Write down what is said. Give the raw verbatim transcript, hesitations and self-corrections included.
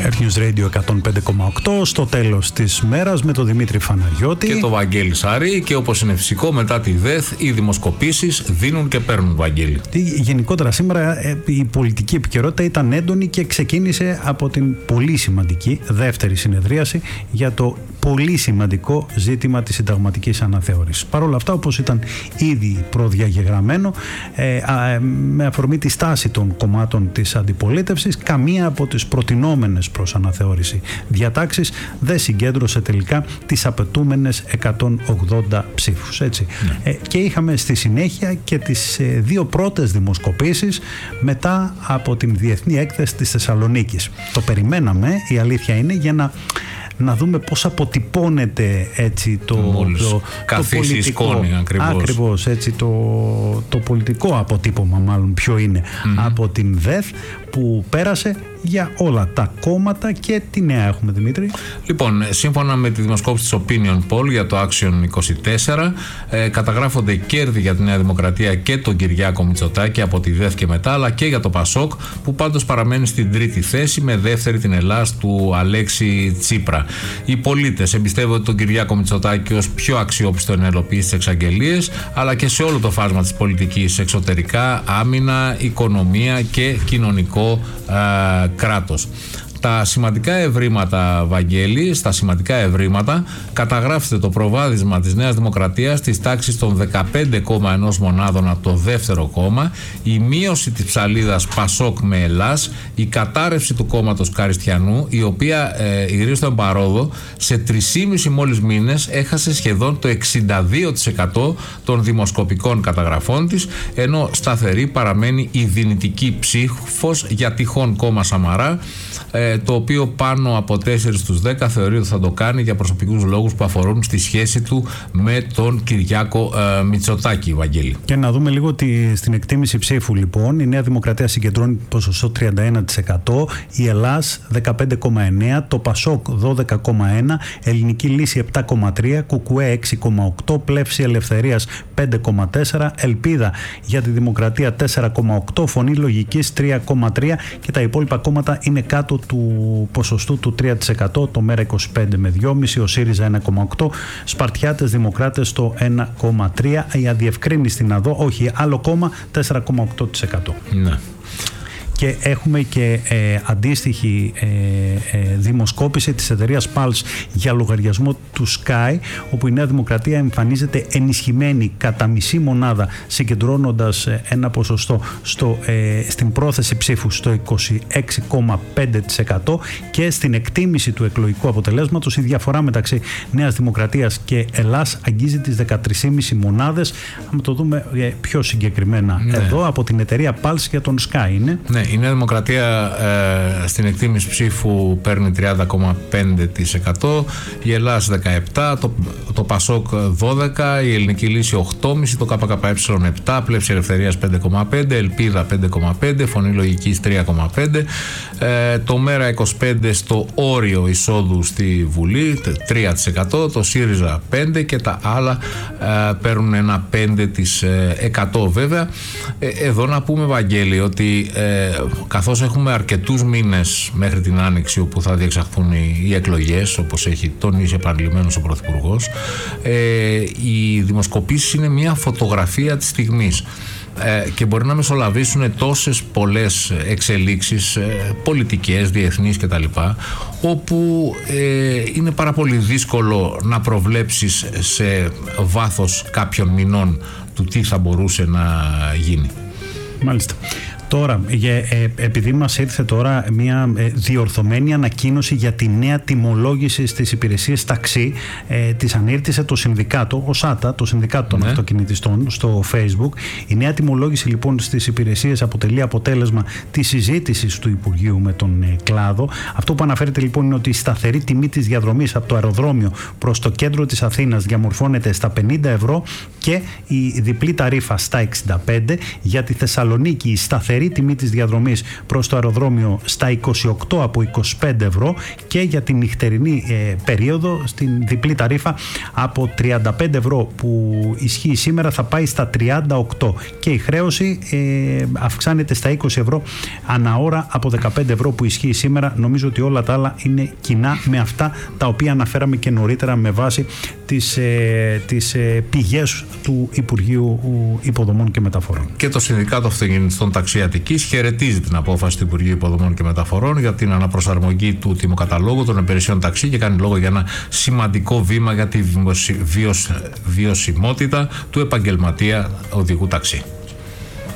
Earth News Radio εκατόν πέντε κόμμα οκτώ στο τέλος της μέρας με τον Δημήτρη Φαναριώτη και τον Βαγγέλη Σάρη. Και όπως είναι φυσικό, μετά τη ΔΕΘ οι δημοσκοπήσεις δίνουν και παίρνουν, Βαγγέλη. Γενικότερα σήμερα η πολιτική επικαιρότητα ήταν έντονη και ξεκίνησε από την πολύ σημαντική δεύτερη συνεδρίαση για το πολύ σημαντικό ζήτημα της συνταγματικής αναθεώρησης. Παρ' όλα αυτά, όπως ήταν ήδη προδιαγεγραμμένο, ε, α, με αφορμή τη στάση των κομμάτων της αντιπολίτευσης, καμία από τις προτινόμενες προς αναθεώρηση διατάξεις δεν συγκέντρωσε τελικά τις απαιτούμενες εκατόν ογδόντα ψήφους. Έτσι. Ναι. Ε, και είχαμε στη συνέχεια και τις ε, δύο πρώτες δημοσκοπήσεις μετά από την Διεθνή Έκθεση της Θεσσαλονίκης. Το περιμέναμε, η αλήθεια είναι, για να να δούμε πώς αποτυπώνεται έτσι το, το, το πολιτικό σκόνη, ακριβώς. Ακριβώς, έτσι, το, το πολιτικό αποτύπωμα μάλλον ποιο είναι mm-hmm. από την ΔΕΘ που πέρασε για όλα τα κόμματα. Και τι νέα έχουμε, Δημήτρη? Λοιπόν, σύμφωνα με τη δημοσκόπηση της Opinion Poll για το Action είκοσι τέσσερα, ε, καταγράφονται κέρδη για τη Νέα Δημοκρατία και τον Κυριάκο Μητσοτάκη από τη ΔΕΘ και μετά, αλλά και για το ΠΑΣΟΚ, που πάντως παραμένει στην τρίτη θέση με δεύτερη την Ελλάς του Αλέξη Τσίπρα. Οι πολίτες εμπιστεύονται τον Κυριάκο Μητσοτάκη ως πιο αξιόπιστο ενεργοποιήσει τις εξαγγελίες, αλλά και σε όλο το φάσμα της πολιτικής, εξωτερικά, άμυνα, οικονομία και κοινωνικό α, κράτος. Τα σημαντικά ευρήματα, Βαγγέλη, στα σημαντικά ευρήματα καταγράφεται το προβάδισμα της Νέας Δημοκρατίας της τάξης των δεκαπέντε κόμμα ένα μονάδων από το δεύτερο κόμμα, η μείωση της ψαλίδας ΠΑΣΟΚ με Ελλάς, η κατάρρευση του κόμματος Καριστιανού, η οποία ε, η Ρίστο Εμπαρόδο σε τρεισήμισι μόλις μήνες έχασε σχεδόν το εξήντα δύο τοις εκατό των δημοσκοπικών καταγραφών της, ενώ σταθερή παραμένει η δυνητική ψήφος για τυχόν κόμμα Σαμαρά, το οποίο πάνω από τέσσερα στους δέκα θεωρεί ότι θα το κάνει για προσωπικούς λόγους που αφορούν στη σχέση του με τον Κυριάκο ε, Μητσοτάκη, Βαγγέλη. Και να δούμε λίγο τη, στην εκτίμηση ψήφου, λοιπόν. Η Νέα Δημοκρατία συγκεντρώνει ποσοστό τριάντα ένα τοις εκατό, η Ελλάς δεκαπέντε κόμμα εννέα τοις εκατό, το ΠΑΣΟΚ δώδεκα κόμμα ένα τοις εκατό, Ελληνική Λύση επτά κόμμα τρία τοις εκατό, Κουκουέ έξι κόμμα οκτώ τοις εκατό, Πλεύση Ελευθερίας πέντε κόμμα τέσσερα τοις εκατό, Ελπίδα για τη Δημοκρατία τέσσερα κόμμα οκτώ τοις εκατό, Φωνή Λογικής τρία κόμμα τρία τοις εκατό και τα υπόλοιπα κόμματα είναι κάτω του ποσοστού του τρία τοις εκατό, το ΜΕΡΑ είκοσι πέντε με δύο κόμμα πέντε τοις εκατό, ο ΣΥΡΙΖΑ ένα κόμμα οκτώ τοις εκατό, Σπαρτιάτες Δημοκράτες το ένα κόμμα τρία τοις εκατό, η αδιευκρίνηστη να δω, όχι, άλλο κόμμα τέσσερα κόμμα οκτώ τοις εκατό. Ναι. Και έχουμε και ε, αντίστοιχη ε, ε, δημοσκόπηση της εταιρείας Pulse για λογαριασμό του Sky, όπου η Νέα Δημοκρατία εμφανίζεται ενισχυμένη κατά μισή μονάδα, συγκεντρώνοντας ε, ένα ποσοστό στο, ε, στην πρόθεση ψήφου στο είκοσι έξι κόμμα πέντε τοις εκατό, και στην εκτίμηση του εκλογικού αποτελέσματος η διαφορά μεταξύ Νέας Δημοκρατίας και Ελλάς αγγίζει τις δεκατρείς κόμμα πέντε μονάδες. Αν το δούμε ε, πιο συγκεκριμένα, ναι, εδώ από την εταιρεία Pulse για τον Sky είναι. Ναι. Η Νέα Δημοκρατία ε, στην εκτίμηση ψήφου παίρνει τριάντα κόμμα πέντε τοις εκατό, η Ελλάς δεκαεπτά τοις εκατό, το, το ΠΑΣΟΚ δώδεκα τοις εκατό, η Ελληνική Λύση οκτώ κόμμα πέντε τοις εκατό, το ΚΚΕ επτά τοις εκατό, Πλεύση Ελευθερίας πέντε κόμμα πέντε τοις εκατό, Ελπίδα πέντε κόμμα πέντε τοις εκατό, Φωνή Λογικής τρία κόμμα πέντε τοις εκατό, ε, το ΜΕΡΑ είκοσι πέντε τοις εκατό στο όριο εισόδου στη Βουλή τρία τοις εκατό, το ΣΥΡΙΖΑ πέντε τοις εκατό και τα άλλα ε, παίρνουν ένα πέντε τοις εκατό. Βέβαια, ε, εδώ να πούμε, Βαγγέλη, ότι ε, καθώς έχουμε αρκετούς μήνες μέχρι την Άνοιξη όπου θα διεξαχθούν οι, οι εκλογές, όπως έχει τονίσει επανειλημμένος ο Πρωθυπουργός, ε, οι δημοσκοπήσεις είναι μια φωτογραφία της στιγμής ε, και μπορεί να μεσολαβήσουν τόσες πολλές εξελίξεις ε, πολιτικές, διεθνείς κτλ, όπου ε, είναι πάρα πολύ δύσκολο να προβλέψεις σε βάθος κάποιων μηνών του τι θα μπορούσε να γίνει. Μάλιστα. Τώρα, ε, επειδή μας ήρθε τώρα μια ε, διορθωμένη ανακοίνωση για τη νέα τιμολόγηση στις υπηρεσίες ταξί, ε, της ανήρτησε το Συνδικάτο, ο ΣΑΤΑ, το Συνδικάτο των ναι. Αυτοκινητιστών, στο Facebook. Η νέα τιμολόγηση λοιπόν στις υπηρεσίες αποτελεί αποτέλεσμα της συζήτησης του Υπουργείου με τον ε, κλάδο. Αυτό που αναφέρεται λοιπόν είναι ότι η σταθερή τιμή της διαδρομής από το αεροδρόμιο προς το κέντρο της Αθήνας διαμορφώνεται στα πενήντα ευρώ και η διπλή ταρίφα στα εξήντα πέντε. Για τη Θεσσαλονίκη η σταθερή σταθερή τιμή της διαδρομής προς το αεροδρόμιο στα είκοσι οκτώ από είκοσι πέντε ευρώ και για την νυχτερινή ε, περίοδο στην διπλή ταρίφα από τριάντα πέντε ευρώ που ισχύει σήμερα θα πάει στα τριάντα οκτώ και η χρέωση ε, αυξάνεται στα είκοσι ευρώ ανά ώρα από δεκαπέντε ευρώ που ισχύει σήμερα. Νομίζω ότι όλα τα άλλα είναι κοινά με αυτά τα οποία αναφέραμε και νωρίτερα με βάση τις, ε, τις ε, πηγές του Υπουργείου Υποδομών και Μεταφορών. Και το Συνδικάτο Αυτοκινητιστών Ταξί Αττικής χαιρετίζει την απόφαση του Υπουργείου Υποδομών και Μεταφορών για την αναπροσαρμογή του τιμοκαταλόγου των υπηρεσιών ταξί και κάνει λόγο για ένα σημαντικό βήμα για τη βιωσιμότητα του επαγγελματία οδηγού ταξί.